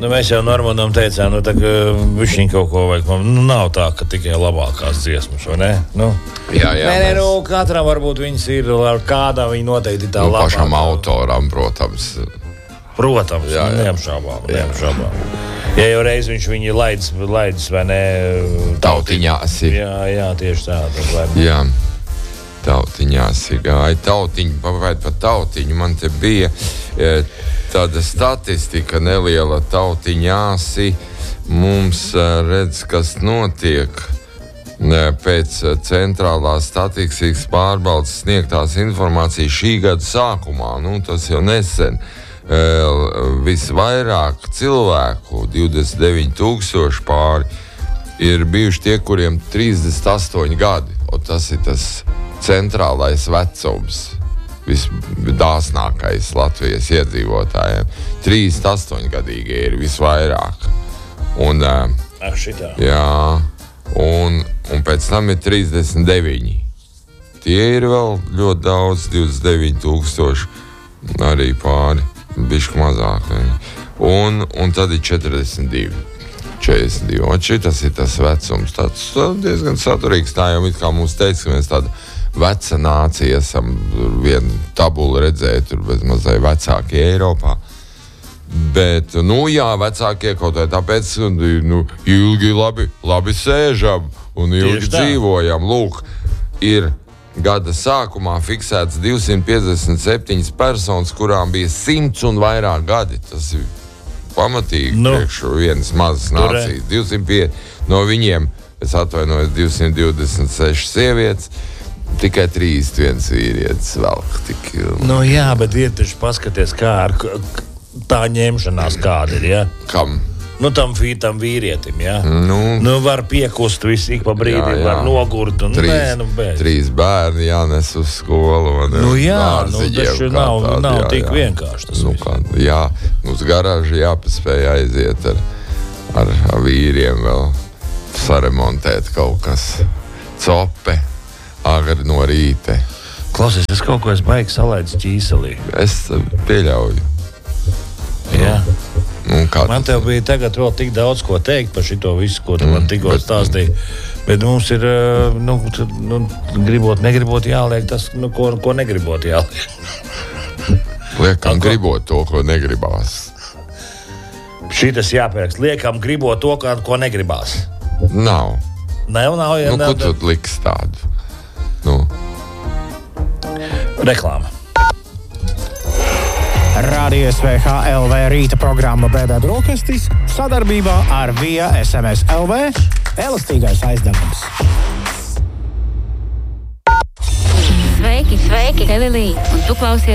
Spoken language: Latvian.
Nu, mēs jau Normandam teicām, tā ka višķiņ kaut ko vajag. Nav tā, ka tikai labākās dziesmas, vai ne? Jā, nē, katram varbūt viņas ir, kādā viņi noteikti tā labākā. Pašam autoram, protams. Protams, neapšaubām. Ja jau reiz viņš viņu laidis, vai ne? Tautiņās. Jā, tieši tā. Jā. Tautiņās gāja. Par tautiņu man te bija tāda statistika neliela tautiņās. Mums redz, kas notiek pēc centrālās statistikas pārbaudes sniegtās informācijas šī gada sākumā. Tas jau nesen. Visvairāk cilvēku, 29,000 pāri, ir bijuši tie, kuriem 38 gadi. Un tas ir tas centrālais vecums, visdāsnākais Latvijas iedzīvotājiem. 38-gadīgie ir visvairāk. Un pēc tam ir 39. Tie ir vēl ļoti daudz, 29,000 arī pāri, bišķi mazāk. Un tad ir 42. Un šitas ir tas vecums, tāds diezgan saturīgs. Tā jau it kā mums teica, ka mēs tāda veca nācija esam, vienu tabulu redzēt, tur bez mazai vecākie Eiropā. Bet, vecākie kaut kā tāpēc, ilgi labi sēžam un ilgi dzīvojam. Lūk, ir gada sākumā fiksēts 257 personas, kurām bija 100 un vairāk gadi. Tas ir pamatīgi priekš vienas mazas nācijas. 205 no viņiem, es atvainojos, 226 sievietes, tikai 31 vīrietis velk tik. Jā, bet ir taču paskaties, kā ar tā ņemšanās kāda ir, ja? Kam? Tam vīrietim, ja? Var piekust visu, ik pa brīdim var nogurt. 3 bērni jānes uz skolu. Taču nav tik vienkārši tas viss. Uz garāžu jāpaspēj aiziet ar vīriem vēl saremontēt kaut kas. Cope, agri no rīta. Klausies, es kaut ko baigi salaidis ķīselī. Es pieļauju. Jā. Man tev bija tagad vēl tik daudz ko teikt par šito visu, ko tu man tikko stāstīji. Bet mums ir, negribot jāliek tas, ko negribot jāliek. Liekam gribot to, ko negribās. Šitas jāpērks. Liekam gribot to, ko negribās. Nav. Nav, ja ko tu liks tādu? Reklāma. Radio SVH LV rīta programma Bēdā brokastis sadarbībā ar Via SMS LV elastīgais aizdevums. Sveiki, Elilī! Un tu klausies